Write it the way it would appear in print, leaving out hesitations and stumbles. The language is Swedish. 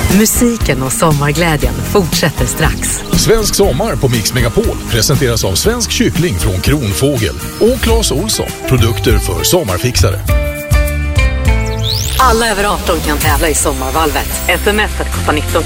Musiken och sommarglädjen fortsätter strax. Svensk sommar på Mix Megapol presenteras av Svensk kyckling från Kronfågel och Claes Olsson, produkter för sommarfixare. Alla över 18 kan tävla i Sommarvalvet. SMS kostar 19